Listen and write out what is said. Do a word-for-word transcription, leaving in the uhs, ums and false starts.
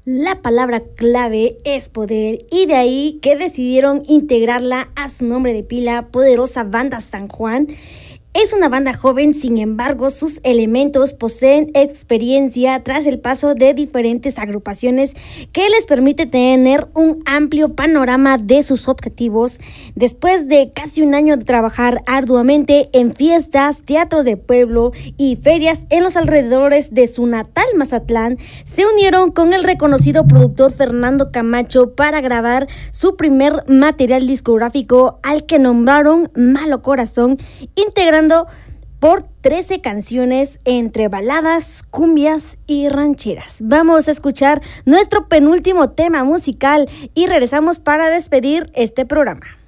La palabra clave es poder y de ahí que decidieron integrarla a su nombre de pila, Poderosa Banda San Juan. Es una banda joven, sin embargo, sus elementos poseen experiencia tras el paso de diferentes agrupaciones que les permite tener un amplio panorama de sus objetivos. Después de casi un año de trabajar arduamente en fiestas, teatros de pueblo y ferias en los alrededores de su natal Mazatlán, se unieron con el reconocido productor Fernando Camacho para grabar su primer material discográfico, al que nombraron Malo Corazón, integrando por trece canciones entre baladas, cumbias y rancheras. Vamos a escuchar nuestro penúltimo tema musical y regresamos para despedir este programa.